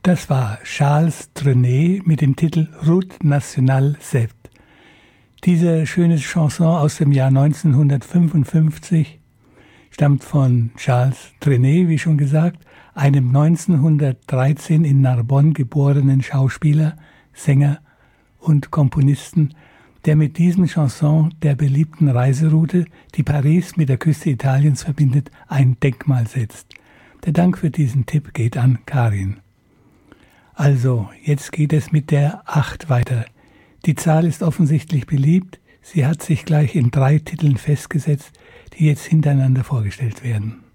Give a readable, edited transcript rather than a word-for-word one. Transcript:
Das war Charles Trenet mit dem Titel Route Nationale 7. Diese schöne Chanson aus dem Jahr 1955 stammt von Charles Trenet, wie schon gesagt, einem 1913 in Narbonne geborenen Schauspieler, Sänger und Komponisten, der mit diesem Chanson der beliebten Reiseroute, die Paris mit der Küste Italiens verbindet, ein Denkmal setzt. Der Dank für diesen Tipp geht an Karin. Also, jetzt geht es mit der 8 weiter. Die Zahl ist offensichtlich beliebt. Sie hat sich gleich in 3 Titeln festgesetzt, die jetzt hintereinander vorgestellt werden.